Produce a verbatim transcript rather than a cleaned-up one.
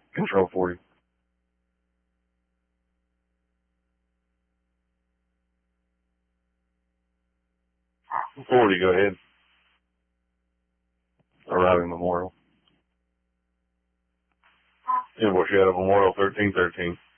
Control forty. forty, go ahead. Arriving Memorial. Invoice Shadow Memorial thirteen thirteen.